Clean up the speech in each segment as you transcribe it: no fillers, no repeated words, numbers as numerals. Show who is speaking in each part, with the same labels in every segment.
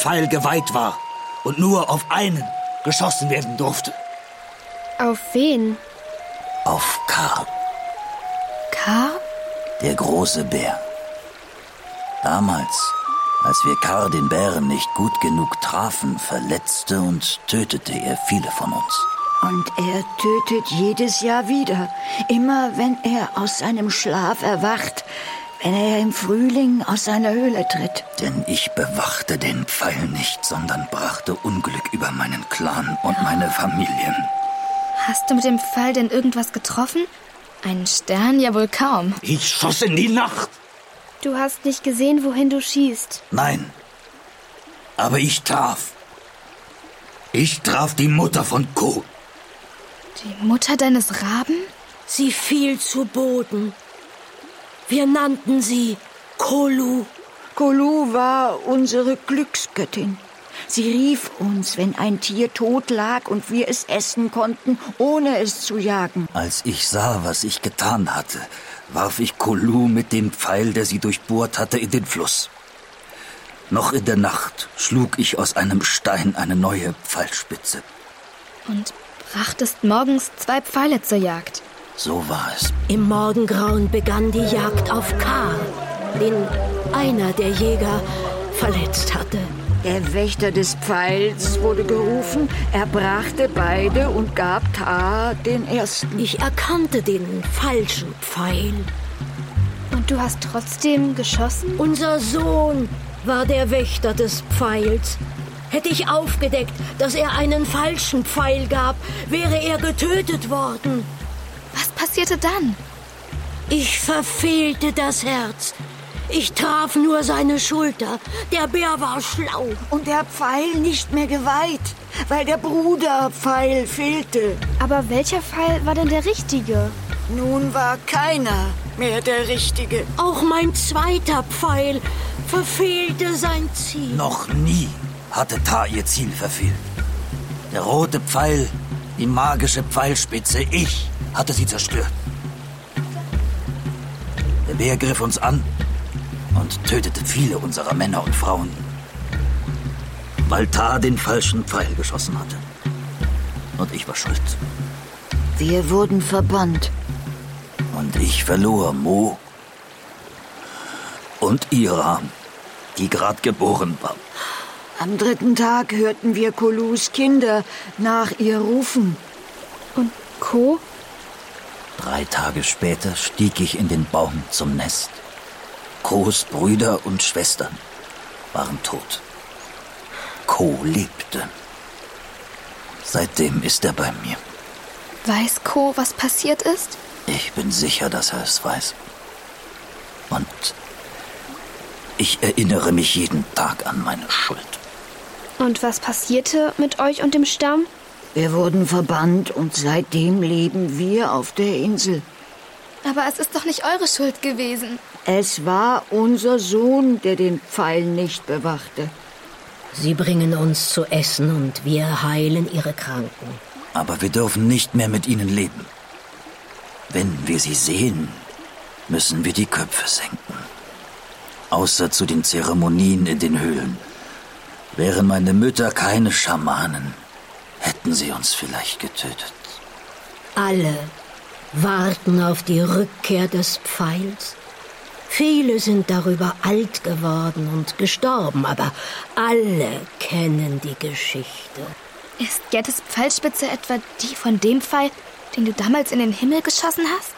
Speaker 1: Pfeil geweiht war und nur auf einen geschossen werden durfte.
Speaker 2: Auf wen?
Speaker 1: Auf Karl.
Speaker 2: Karl?
Speaker 1: Der große Bär. Damals, als wir Karl den Bären nicht gut genug trafen, verletzte und tötete er viele von uns.
Speaker 3: Und er tötet jedes Jahr wieder, immer wenn er aus seinem Schlaf erwacht, wenn er im Frühling aus seiner Höhle tritt.
Speaker 1: Denn ich bewachte den Pfeil nicht, sondern brachte Unglück über meinen Clan und meine Familien.
Speaker 2: Hast du mit dem Pfeil denn irgendwas getroffen? Einen Stern ja wohl kaum.
Speaker 1: Ich schoss in die Nacht.
Speaker 2: Du hast nicht gesehen, wohin du schießt.
Speaker 1: Nein, aber ich traf. Ich traf die Mutter von Ko.
Speaker 2: Die Mutter deines Raben?
Speaker 4: Sie fiel zu Boden. Wir nannten sie Kolu.
Speaker 3: Kolu war unsere Glücksgöttin. Sie rief uns, wenn ein Tier tot lag und wir es essen konnten, ohne es zu jagen.
Speaker 1: Als ich sah, was ich getan hatte, warf ich Kolu mit dem Pfeil, der sie durchbohrt hatte, in den Fluss. Noch in der Nacht schlug ich aus einem Stein eine neue Pfeilspitze.
Speaker 2: Und brachtest morgens 2 Pfeile zur Jagd.
Speaker 1: So war es.
Speaker 4: Im Morgengrauen begann die Jagd auf Karl, den einer der Jäger verletzt hatte.
Speaker 3: Der Wächter des Pfeils wurde gerufen, er brachte beide und gab Tar den ersten.
Speaker 4: Ich erkannte den falschen Pfeil.
Speaker 2: Und du hast trotzdem geschossen?
Speaker 4: Unser Sohn war der Wächter des Pfeils. Hätte ich aufgedeckt, dass er einen falschen Pfeil gab, wäre er getötet worden.
Speaker 2: Was passierte dann?
Speaker 4: Ich verfehlte das Herz. Ich traf nur seine Schulter. Der Bär war schlau.
Speaker 3: Und der Pfeil nicht mehr geweiht, weil der Bruderpfeil fehlte.
Speaker 2: Aber welcher Pfeil war denn der richtige?
Speaker 3: Nun war keiner mehr der Richtige.
Speaker 4: Auch mein zweiter Pfeil verfehlte sein Ziel.
Speaker 1: Noch nie hatte Tar ihr Ziel verfehlt. Der rote Pfeil, die magische Pfeilspitze, ich hatte sie zerstört. Der Bär griff uns an und tötete viele unserer Männer und Frauen, weil Tar den falschen Pfeil geschossen hatte. Und ich war schuld.
Speaker 3: Wir wurden verbannt.
Speaker 1: Und ich verlor Mo und Iram, die gerade geboren war.
Speaker 3: Am 3. Tag hörten wir Kolus Kinder nach ihr rufen.
Speaker 2: Und Ko?
Speaker 1: 3 Tage später stieg ich in den Baum zum Nest. Kos Brüder und Schwestern waren tot. Ko lebte. Seitdem ist er bei mir.
Speaker 2: Weiß Ko, was passiert ist?
Speaker 1: Ich bin sicher, dass er es weiß. Und ich erinnere mich jeden Tag an meine Schuld.
Speaker 2: Und was passierte mit euch und dem Stamm?
Speaker 3: Wir wurden verbannt und seitdem leben wir auf der Insel.
Speaker 2: Aber es ist doch nicht eure Schuld gewesen.
Speaker 3: Es war unser Sohn, der den Pfeil nicht bewachte.
Speaker 4: Sie bringen uns zu essen und wir heilen ihre Kranken.
Speaker 1: Aber wir dürfen nicht mehr mit ihnen leben. Wenn wir sie sehen, müssen wir die Köpfe senken. Außer zu den Zeremonien in den Höhlen. Wären meine Mütter keine Schamanen, hätten sie uns vielleicht getötet.
Speaker 4: Alle warten auf die Rückkehr des Pfeils. Viele sind darüber alt geworden und gestorben, aber alle kennen die Geschichte.
Speaker 2: Ist Gettes Pfeilspitze etwa die von dem Pfeil, den du damals in den Himmel geschossen hast?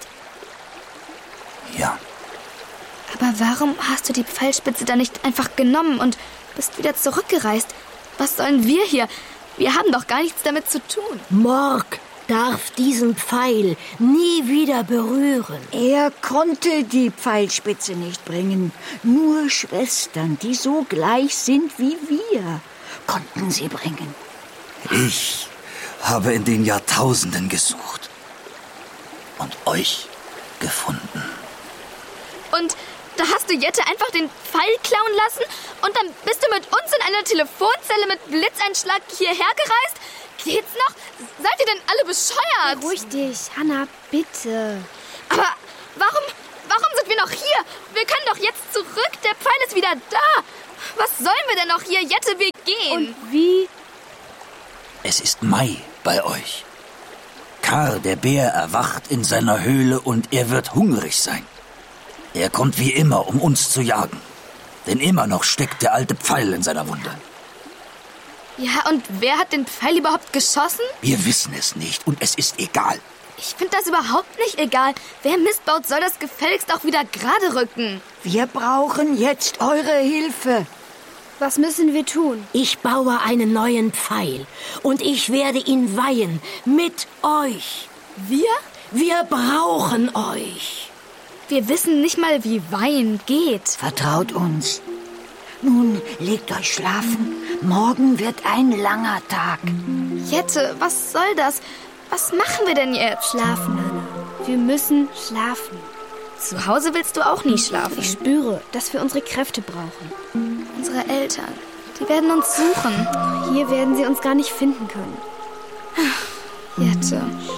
Speaker 1: Ja.
Speaker 2: Aber warum hast du die Pfeilspitze dann nicht einfach genommen und bist wieder zurückgereist? Was sollen wir hier? Wir haben doch gar nichts damit zu tun.
Speaker 4: Morg darf diesen Pfeil nie wieder berühren.
Speaker 3: Er konnte die Pfeilspitze nicht bringen. Nur Schwestern, die so gleich sind wie wir, konnten sie bringen.
Speaker 1: Ich habe in den Jahrtausenden gesucht und euch gefunden.
Speaker 2: Und da hast du Jette einfach den Pfeil klauen lassen und dann bist du mit uns in einer Telefonzelle mit Blitzeinschlag hierher gereist? Geht's noch? Seid ihr denn alle bescheuert?
Speaker 5: Beruhig dich, Hannah, bitte.
Speaker 2: Aber warum sind wir noch hier? Wir können doch jetzt zurück. Der Pfeil ist wieder da. Was sollen wir denn noch hier? Jette, wir gehen.
Speaker 5: Und wie?
Speaker 1: Es ist Mai bei euch. Kar, der Bär, erwacht in seiner Höhle und er wird hungrig sein. Er kommt wie immer, um uns zu jagen. Denn immer noch steckt der alte Pfeil in seiner Wunde.
Speaker 2: Ja, und wer hat den Pfeil überhaupt geschossen?
Speaker 1: Wir wissen es nicht und es ist egal.
Speaker 2: Ich finde das überhaupt nicht egal. Wer Mist baut, soll das gefälligst auch wieder gerade rücken.
Speaker 3: Wir brauchen jetzt eure Hilfe.
Speaker 5: Was müssen wir tun?
Speaker 4: Ich baue einen neuen Pfeil und ich werde ihn weihen mit euch.
Speaker 2: Wir?
Speaker 4: Wir brauchen euch.
Speaker 2: Wir wissen nicht mal, wie Weihen geht.
Speaker 3: Vertraut uns. Nun, legt euch schlafen. Morgen wird ein langer Tag.
Speaker 2: Jette, was soll das? Was machen wir denn jetzt?
Speaker 5: Schlafen, Hannah. Wir müssen schlafen.
Speaker 2: Zu Hause willst du auch nie schlafen.
Speaker 5: Ich spüre, dass wir unsere Kräfte brauchen.
Speaker 2: Unsere Eltern, die werden uns suchen.
Speaker 5: Hier werden sie uns gar nicht finden können.
Speaker 2: Jette.